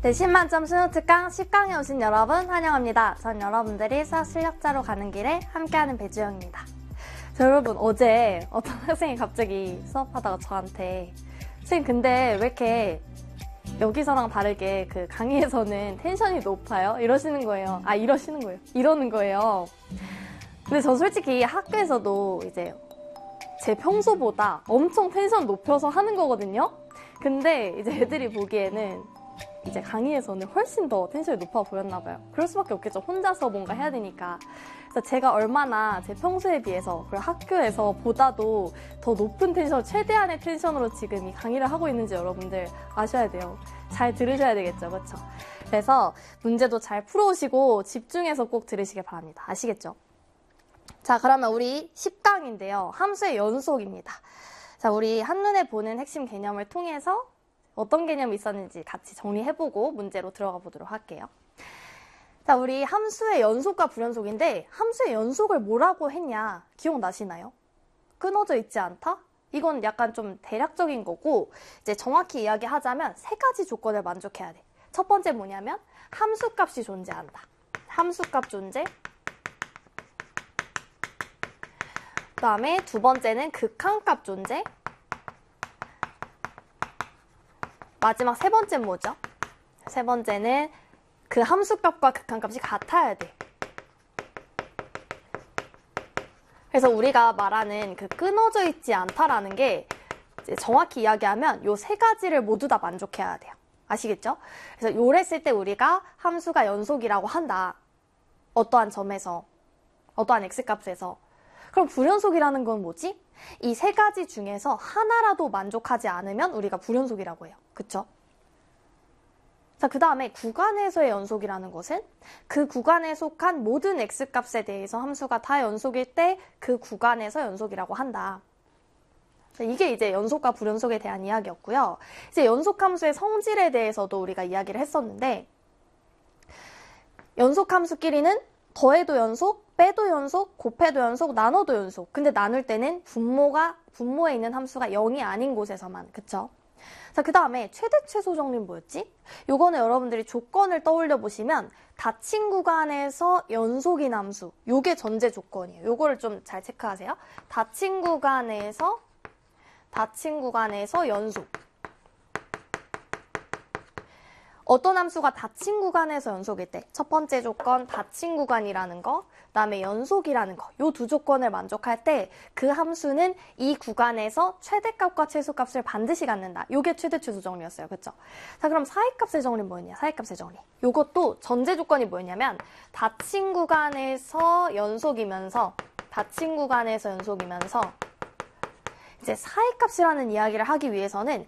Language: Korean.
네, 10만점 수능 특강 10강에 오신 여러분 환영합니다. 전 여러분들이 수학 실력자로 가는 길에 함께하는 배주영입니다. 자, 여러분 어제 어떤 학생이 갑자기 수업하다가 저한테 선생님 근데 왜 이렇게 여기서랑 다르게 그 강의에서는 텐션이 높아요? 이러는 거예요. 이러는 거예요. 근데 저 솔직히 학교에서도 이제 제 평소보다 엄청 텐션 높여서 하는 거거든요? 근데 이제 애들이 보기에는 이제 강의에서는 훨씬 더 텐션이 높아 보였나 봐요. 그럴 수밖에 없겠죠. 혼자서 뭔가 해야 되니까. 그래서 제가 얼마나 제 평소에 비해서 그리고 학교에서 보다도 더 높은 텐션, 최대한의 텐션으로 지금 이 강의를 하고 있는지 여러분들 아셔야 돼요. 잘 들으셔야 되겠죠. 그렇죠? 그래서 문제도 잘 풀어오시고 집중해서 꼭 들으시길 바랍니다. 아시겠죠? 자, 그러면 우리 10강인데요. 함수의 연속입니다. 자, 우리 한눈에 보는 핵심 개념을 통해서 어떤 개념이 있었는지 같이 정리해보고 문제로 들어가 보도록 할게요. 자, 우리 함수의 연속과 불연속인데 함수의 연속을 뭐라고 했냐 기억나시나요? 끊어져 있지 않다? 이건 약간 좀 대략적인 거고 이제 정확히 이야기하자면 세 가지 조건을 만족해야 돼. 첫 번째 뭐냐면 함수값이 존재한다. 함수값 존재. 그 다음에 두 번째는 극한값 존재. 마지막 세 번째는 뭐죠? 세 번째는 그 함수값과 극한값이 같아야 돼. 그래서 우리가 말하는 그 끊어져 있지 않다라는 게 이제 정확히 이야기하면 요 세 가지를 모두 다 만족해야 돼요. 아시겠죠? 그래서 요랬을 때 우리가 함수가 연속이라고 한다. 어떠한 점에서, 어떠한 x값에서. 그럼 불연속이라는 건 뭐지? 이 세 가지 중에서 하나라도 만족하지 않으면 우리가 불연속이라고 해요. 그쵸? 자, 그 다음에 구간에서의 연속이라는 것은 그 구간에 속한 모든 x값에 대해서 함수가 다 연속일 때 그 구간에서 연속이라고 한다. 자, 이게 이제 연속과 불연속에 대한 이야기였고요. 이제 연속함수의 성질에 대해서도 우리가 이야기를 했었는데 연속함수끼리는 더해도 연속, 빼도 연속, 곱해도 연속, 나눠도 연속. 근데 나눌 때는 분모에 있는 함수가 0이 아닌 곳에서만. 그쵸? 자, 그 다음에 최대 최소 정리는 뭐였지? 요거는 여러분들이 조건을 떠올려 보시면 닫힌 구간에서 연속인 함수. 요게 전제 조건이에요. 요거를 좀 잘 체크하세요. 닫힌 구간에서 연속. 어떤 함수가 닫힌 구간에서 연속일 때 첫 번째 조건 닫힌 구간이라는 거, 그 다음에 연속이라는 거, 요 두 조건을 만족할 때 그 함수는 이 구간에서 최대값과 최소값을 반드시 갖는다. 요게 최대 최소 정리였어요. 그쵸? 자, 그럼 사이값의 정리는 뭐였냐? 사이값의 정리. 요것도 전제 조건이 뭐였냐면 닫힌 구간에서 연속이면서 이제 사이값이라는 이야기를 하기 위해서는